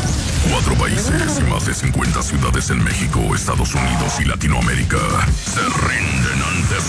4 países y más de 50 ciudades en México, Estados Unidos y Latinoamérica se rinden ante